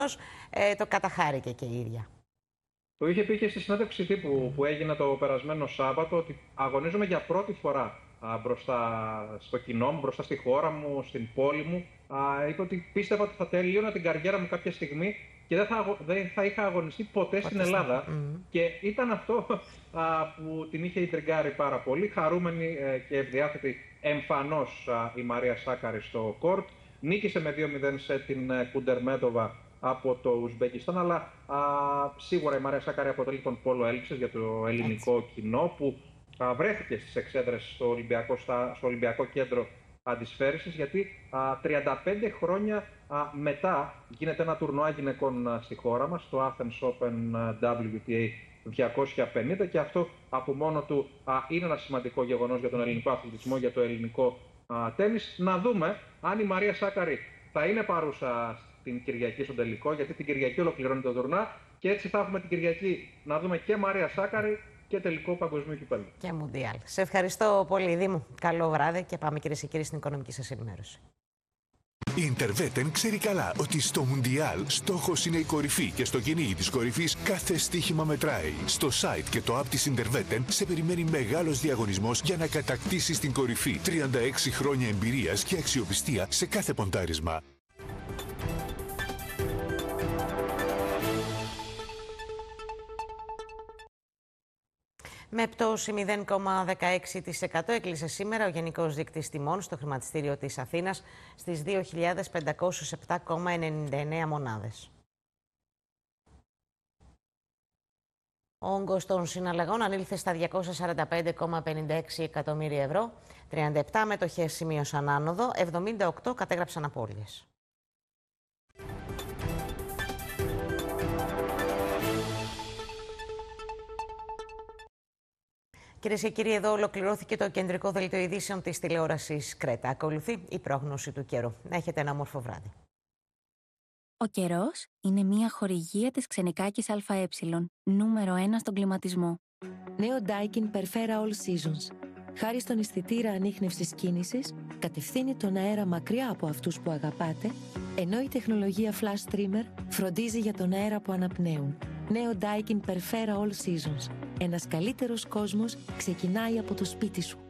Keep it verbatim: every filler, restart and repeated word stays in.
ε, το καταχάρηκε και η ίδια. Το είχε πει και στη συνέντευξη τύπου που έγινε το περασμένο Σάββατο ότι αγωνίζομαι για πρώτη φορά α, μπροστά στο κοινό μου, μπροστά στη χώρα μου, στην πόλη μου. Α, είπε ότι πίστευα ότι θα τελείωνα την καριέρα μου κάποια στιγμή και δεν θα, δεν θα είχα αγωνιστεί ποτέ στην Ελλάδα. Mm. Και ήταν αυτό α, που την είχε ιντριγκάρει πάρα πολύ. Χαρούμενη ε, και ευδιάθετη εμφανώς α, η Μαρία Σάκαρη στο κόρτ. Νίκησε με δύο μηδέν σε την Κουντερμέτοβα από το Ουσμπεκιστάν, αλλά α, σίγουρα η Μαρία Σάκαρη αποτελεί τον πόλο έλξης για το ελληνικό Έτσι. κοινό που α, βρέθηκε στις εξέδρες στο Ολυμπιακό, στα, στο Ολυμπιακό Κέντρο Αντισφαίρησης, γιατί α, τριάντα πέντε χρόνια α, μετά γίνεται ένα τουρνουά γυναικών α, στη χώρα μας, το Athens Open ντάμπλιου τι έι διακόσια πενήντα, και αυτό από μόνο του α, είναι ένα σημαντικό γεγονός για τον ελληνικό αθλητισμό, για το ελληνικό α, τένις. Να δούμε αν η Μαρία Σάκαρη θα είναι παρούσα την Κυριακή στον τελικό, γιατί την Κυριακή ολοκληρώνει το τουρνουά και έτσι θα έχουμε την Κυριακή να δούμε και Μαρία Σάκαρη και τελικό παγκοσμίου κυπέλλου. Και Μουντιάλ. Σε ευχαριστώ πολύ, Δήμου. Καλό βράδυ και πάμε, κυρίες και κύριοι, στην οικονομική σας ενημέρωση. Η Interwetten ξέρει καλά ότι στο Μουντιάλ στόχος είναι η κορυφή και στο κυνήγι της κορυφής κάθε στοίχημα μετράει. Στο site και το app της Interwetten σε περιμένει μεγάλος διαγωνισμός για να κατακτήσεις την κορυφή. τριάντα έξι χρόνια εμπειρίας και αξιοπιστία σε κάθε ποντάρισμα. Με πτώση μηδέν κόμμα δεκαέξι τοις εκατό έκλεισε σήμερα ο Γενικός Δείκτης Τιμών στο χρηματιστήριο της Αθήνας στις δύο χιλιάδες πεντακόσιες επτά κόμμα ενενήντα εννέα μονάδες. Ο όγκος των συναλλαγών ανήλθε στα διακόσια σαράντα πέντε κόμμα πενήντα έξι εκατομμύρια ευρώ, τριάντα επτά μετοχές σημείωσαν άνοδο, εβδομήντα οκτώ κατέγραψαν απώλειες. Κυρίες και κύριοι, εδώ ολοκληρώθηκε το κεντρικό δελτίο ειδήσεων της τηλεόρασης Κρέτα. Ακολουθεί η πρόγνωση του καιρού. Να έχετε ένα όμορφο βράδυ. Ο καιρός είναι μια χορηγία της Ξενικάκης ΑΕ, νούμερο ένα στον κλιματισμό. Νέο Daikin Perfera All Seasons. Χάρη στον αισθητήρα ανίχνευσης κίνησης, κατευθύνει τον αέρα μακριά από αυτούς που αγαπάτε, ενώ η τεχνολογία Flash Streamer φροντίζει για τον αέρα που αναπνέουν. Νέο Daikin Perfera All Seasons. Ένας καλύτερος κόσμος ξεκινάει από το σπίτι σου.